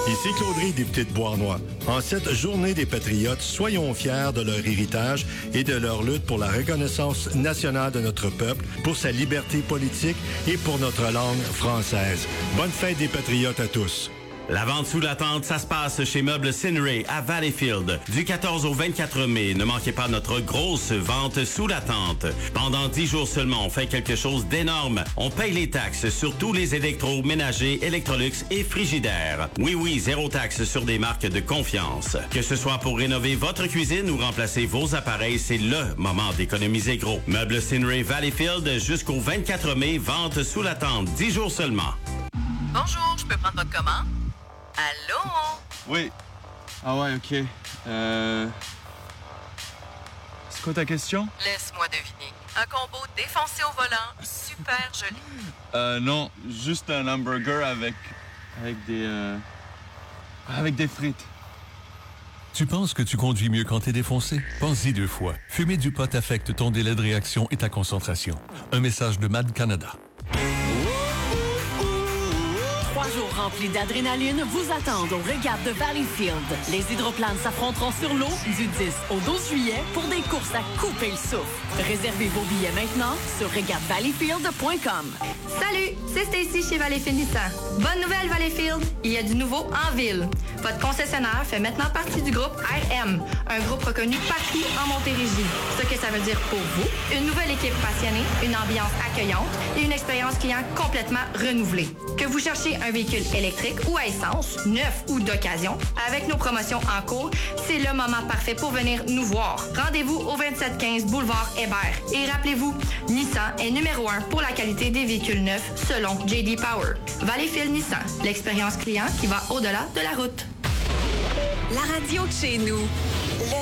Ici Claudry, député de Beauharnois. En cette journée des Patriotes, soyons fiers de leur héritage et de leur lutte pour la reconnaissance nationale de notre peuple, pour sa liberté politique et pour notre langue française. Bonne fête des Patriotes à tous. La vente sous la tente, ça se passe chez Meubles Sinray à Valleyfield. Du 14 au 24 mai, ne manquez pas notre grosse vente sous la tente. Pendant 10 jours seulement, on fait quelque chose d'énorme. On paye les taxes sur tous les électroménagers, Electrolux et frigidaires. Oui, zéro taxe sur des marques de confiance. Que ce soit pour rénover votre cuisine ou remplacer vos appareils, c'est le moment d'économiser gros. Meubles Sinray Valleyfield jusqu'au 24 mai, vente sous la tente, 10 jours seulement. Bonjour, je peux prendre votre commande? Allô? Oui. Ah ouais, OK. C'est quoi ta question? Laisse-moi deviner. Un combo défoncé au volant, super joli. Non, juste un hamburger avec des frites. Tu penses que tu conduis mieux quand t'es défoncé? Pense-y 2 fois. Fumer du pot affecte ton délai de réaction et ta concentration. Un message de MAD Canada. 3 jours remplis d'adrénaline vous attendent aux régates de Valleyfield. Les hydroplanes s'affronteront sur l'eau du 10 au 12 juillet pour des courses à couper le souffle. Réservez vos billets maintenant sur regatevalleyfield.com. Salut, c'est Stacy chez Valleyfield Nissan. Bonne nouvelle Valleyfield, il y a du nouveau en ville. Votre concessionnaire fait maintenant partie du groupe RM, un groupe reconnu partout en Montérégie. Ce que ça veut dire pour vous, une nouvelle équipe passionnée, une ambiance accueillante et une expérience client complètement renouvelée. Que vous cherchez un véhicule électrique ou à essence, neuf ou d'occasion, avec nos promotions en cours, c'est le moment parfait pour venir nous voir. Rendez-vous au 2715 boulevard Hébert. Et rappelez-vous, Nissan est numéro 1 pour la qualité des véhicules neufs selon J.D. Power. Valleyfield Nissan, l'expérience client qui va au-delà de la route. La radio de chez nous.